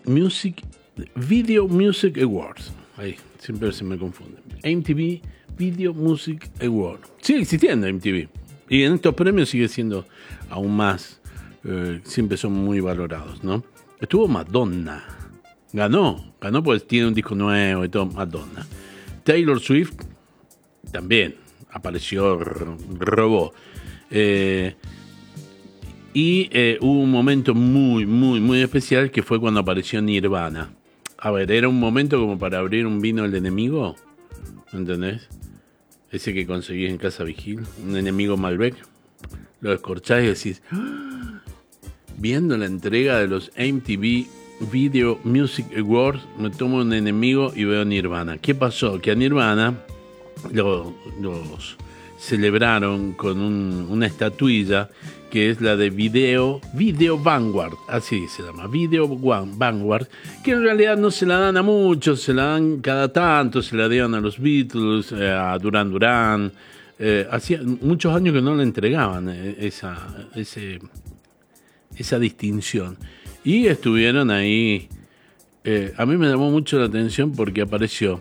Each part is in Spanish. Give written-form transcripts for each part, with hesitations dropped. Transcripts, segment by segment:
Video Music Awards. Ahí, siempre se me confunde. MTV Video Music Awards. Sigue existiendo MTV. Y en estos premios sigue siendo aún más. Siempre son muy valorados, ¿no? Estuvo Madonna. Ganó porque tiene un disco nuevo y todo. Madonna. Taylor Swift también apareció, robó. Y hubo un momento muy, muy, muy especial que fue cuando apareció Nirvana. A ver, era un momento como para abrir un vino al enemigo, ¿entendés? Ese que conseguís en Casa Vigil, un enemigo Malbec. Lo descorchás y decís, ¡ah! Viendo la entrega de los MTV Video Music Awards, me tomo un enemigo y veo Nirvana. ¿Qué pasó? Que a Nirvana los celebraron con una estatuilla que es la de Video Vanguard, así se llama, Video Vanguard, que en realidad no se la dan a muchos, se la dan cada tanto, se la dieron a los Beatles, a Duran Duran, hacía muchos años que no le entregaban esa distinción, y estuvieron ahí. A mí me llamó mucho la atención porque apareció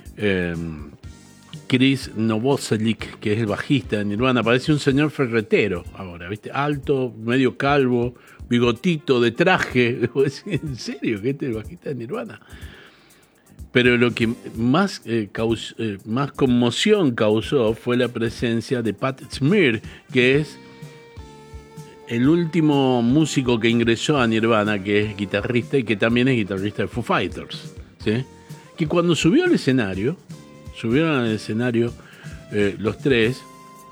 Chris Novoselic, que es el bajista de Nirvana. Parece un señor ferretero ahora, ¿viste? Alto, medio calvo, bigotito, de traje. ¿En serio que este es el bajista de Nirvana? Pero lo que más conmoción causó fue la presencia de Pat Smear, que es el último músico que ingresó a Nirvana, que es guitarrista y que también es guitarrista de Foo Fighters, ¿sí? Que cuando subieron al escenario los tres,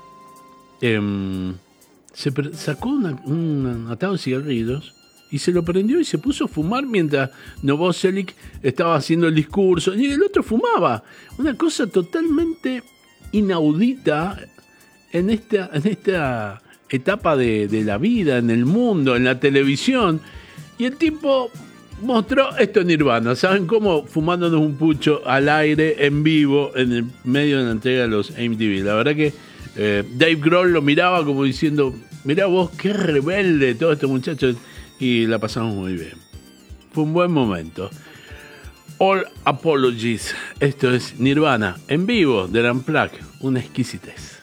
sacó un atado de cigarrillos y se lo prendió y se puso a fumar mientras Novoselic estaba haciendo el discurso y el otro fumaba. Una cosa totalmente inaudita en esta etapa de la vida, en el mundo, en la televisión. Y el tipo mostró esto en Nirvana. ¿Saben cómo? Fumándonos un pucho al aire, en vivo, en el medio de la entrega de los MTV. La verdad que Dave Grohl lo miraba como diciendo, mirá vos, qué rebelde todos estos muchachos. Y la pasamos muy bien. Fue un buen momento. All Apologies. Esto es Nirvana, en vivo, del Unplugged. Una exquisitez.